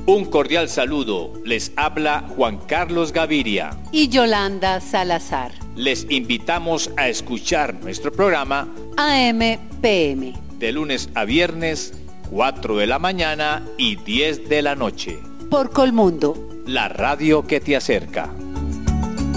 Un cordial saludo, les habla Juan Carlos Gaviria y Yolanda Salazar. Les invitamos a escuchar nuestro programa AM/PM de lunes a viernes, 4 de la mañana y 10 de la noche. Por Colmundo, la radio que te acerca.